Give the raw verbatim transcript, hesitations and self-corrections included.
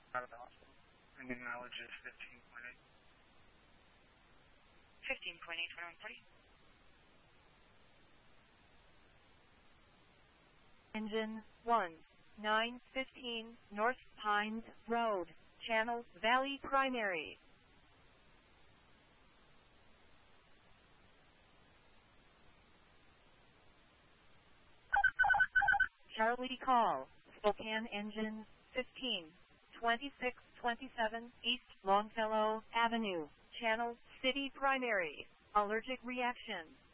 Out of the hospital. Ending mileage is fifteen point eight. fifteen point eight, twenty-one forty. Engine one, nine fifteen North Pines Road, Channel Valley Primary. Charlie call, Spokane Engine fifteen, twenty-six twenty-seven East Longfellow Avenue, Channel City Primary. Allergic reaction.